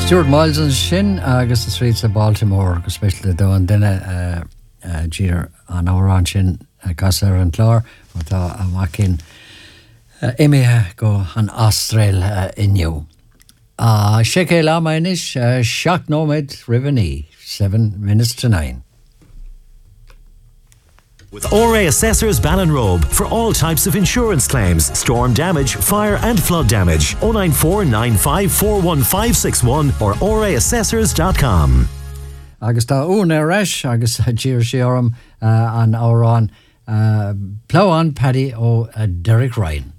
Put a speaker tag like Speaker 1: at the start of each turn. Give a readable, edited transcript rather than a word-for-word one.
Speaker 1: Stuart Miles an sin agus the streets of Baltimore, especially the one dinner Jeter an árán sin gasar an chlár tá amachcin imithe go an Astral inniu. Sé lámainis seach nóid Rivaní, 7 minutes to 9.
Speaker 2: With ORA Assessors Ballinrobe for all types of insurance claims, storm damage, fire and flood damage. 094 9541561 or oraassessors.com.
Speaker 1: Agus tá úna reis agus dír sé orm an árán Plowan Paddy ó Derek Ryan.